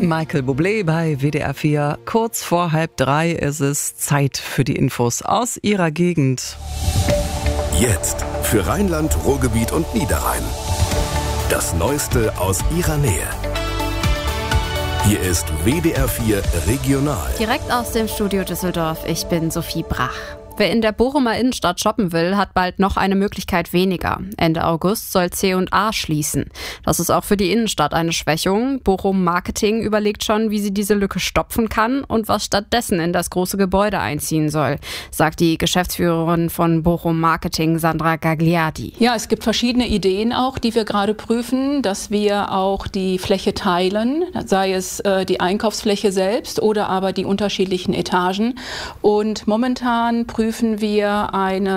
Michael Bublé bei WDR 4. Kurz vor 2:30 ist es Zeit für die Infos aus Ihrer Gegend. Jetzt für Rheinland, Ruhrgebiet und Niederrhein. Das Neueste aus Ihrer Nähe. Hier ist WDR 4 Regional. Direkt aus dem Studio Düsseldorf, ich bin Sophie Brach. Wer in der Bochumer Innenstadt shoppen will, hat bald noch eine Möglichkeit weniger. Ende August soll C&A schließen. Das ist auch für die Innenstadt eine Schwächung. Bochum Marketing überlegt schon, wie sie diese Lücke stopfen kann und was stattdessen in das große Gebäude einziehen soll, sagt die Geschäftsführerin von Bochum Marketing, Sandra Gagliardi. Ja, es gibt verschiedene Ideen auch, die wir gerade prüfen, dass wir auch die Fläche teilen, sei es die Einkaufsfläche selbst oder aber die unterschiedlichen Etagen. Und momentan prüfen wir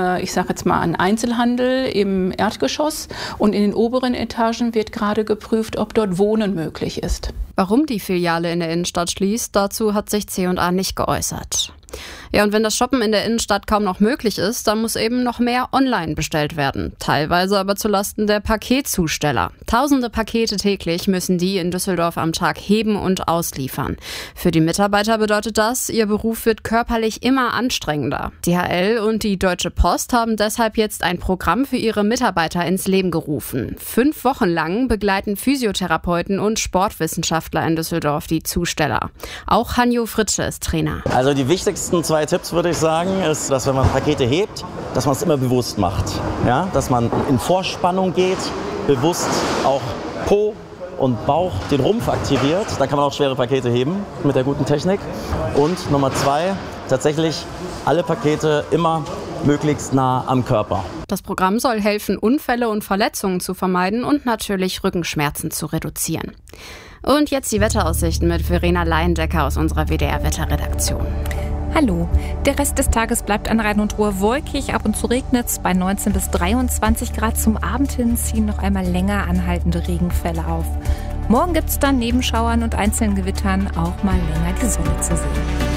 einen Einzelhandel im Erdgeschoss und in den oberen Etagen wird gerade geprüft, ob dort Wohnen möglich ist. Warum die Filiale in der Innenstadt schließt, dazu hat sich C&A nicht geäußert. Ja, und wenn das Shoppen in der Innenstadt kaum noch möglich ist, dann muss eben noch mehr online bestellt werden. Teilweise aber zulasten der Paketzusteller. Tausende Pakete täglich müssen die in Düsseldorf am Tag heben und ausliefern. Für die Mitarbeiter bedeutet das, ihr Beruf wird körperlich immer anstrengender. DHL und die Deutsche Post haben deshalb jetzt ein Programm für ihre Mitarbeiter ins Leben gerufen. 5 Wochen lang begleiten Physiotherapeuten und Sportwissenschaftler in Düsseldorf die Zusteller. Auch Hanjo Fritsche ist Trainer. Also die wichtigsten 2 Tipps, würde ich sagen, ist, dass wenn man Pakete hebt, dass man es immer bewusst macht. Ja? Dass man in Vorspannung geht, bewusst auch Po und Bauch, den Rumpf aktiviert. Dann kann man auch schwere Pakete heben mit der guten Technik. Und Nummer 2, tatsächlich alle Pakete immer möglichst nah am Körper. Das Programm soll helfen, Unfälle und Verletzungen zu vermeiden und natürlich Rückenschmerzen zu reduzieren. Und jetzt die Wetteraussichten mit Verena Leindecker aus unserer WDR-Wetterredaktion. Hallo. Der Rest des Tages bleibt an Rhein und Ruhr wolkig, ab und zu regnet es bei 19 bis 23 Grad. Zum Abend hin ziehen noch einmal länger anhaltende Regenfälle auf. Morgen gibt es dann neben Schauern und einzelnen Gewittern auch mal länger die Sonne zu sehen.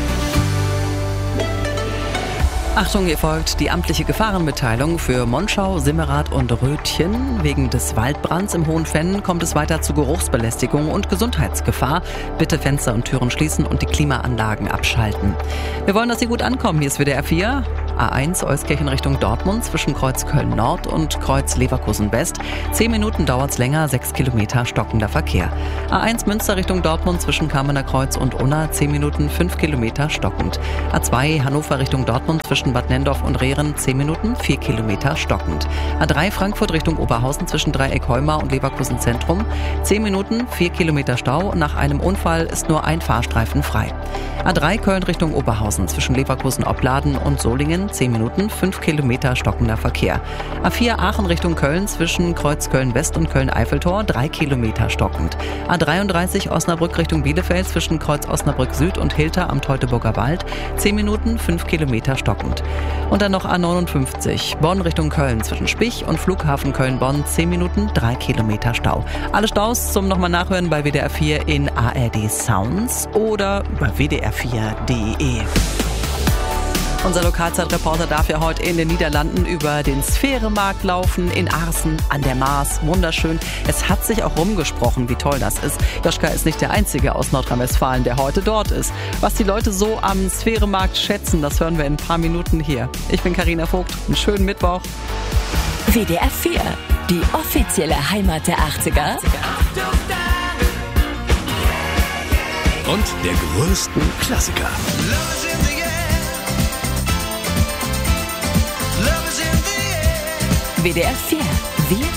Achtung, hier folgt die amtliche Gefahrenmitteilung für Monschau, Simmerath und Rötchen. Wegen des Waldbrands im Hohenfenn kommt es weiter zu Geruchsbelästigung und Gesundheitsgefahr. Bitte Fenster und Türen schließen und die Klimaanlagen abschalten. Wir wollen, dass Sie gut ankommen. Hier ist WDR 4. A1 Euskirchen Richtung Dortmund zwischen Kreuz Köln-Nord und Kreuz Leverkusen-West. 10 Minuten dauert's länger, 6 Kilometer stockender Verkehr. A1 Münster Richtung Dortmund zwischen Kamener Kreuz und Unna, 10 Minuten, 5 Kilometer stockend. A2 Hannover Richtung Dortmund zwischen Bad Nendorf und Rehren, 10 Minuten, 4 Kilometer stockend. A3 Frankfurt Richtung Oberhausen zwischen Dreieck Heumar und Leverkusen Zentrum, 10 Minuten, 4 Kilometer Stau. Nach einem Unfall ist nur ein Fahrstreifen frei. A3 Köln Richtung Oberhausen zwischen Leverkusen Opladen und Solingen, 10 Minuten, 5 Kilometer stockender Verkehr. A4 Aachen Richtung Köln zwischen Kreuz Köln-West und Köln-Eiffeltor, 3 Kilometer stockend. A33 Osnabrück Richtung Bielefeld zwischen Kreuz Osnabrück Süd und Hilter am Teutoburger Wald, 10 Minuten, 5 Kilometer stockend. Und dann noch A59 Bonn Richtung Köln zwischen Spich und Flughafen Köln-Bonn, 10 Minuten, 3 Kilometer Stau. Alle Staus zum nochmal nachhören bei WDR 4 in ARD Sounds oder über wdr4.de. Unser Lokalzeitreporter darf ja heute in den Niederlanden über den Sphäremarkt laufen, in Aarsen an der Maas. Wunderschön. Es hat sich auch rumgesprochen, wie toll das ist. Joschka ist nicht der Einzige aus Nordrhein-Westfalen, der heute dort ist. Was die Leute so am Sphäremarkt schätzen, das hören wir in ein paar Minuten hier. Ich bin Carina Vogt. Einen schönen Mittwoch. WDR 4, die offizielle Heimat der 80er. Und der größten Klassiker. WDR 4, wir